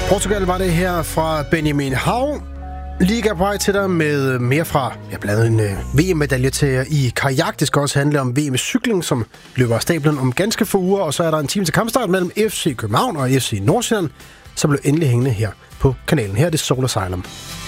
Portugal var det her fra Benjamin Hav. Liga på vej til dig med mere fra, blandt andet en VM-medalje til jer i kajak. Det skal også handle om VM i cykling, som løber af stablen om ganske få uger. Og så er der en time til kampstart mellem FC København og FC Nordsjælland, som blev endelig hængende her på kanalen. Her er det Soul Asylum.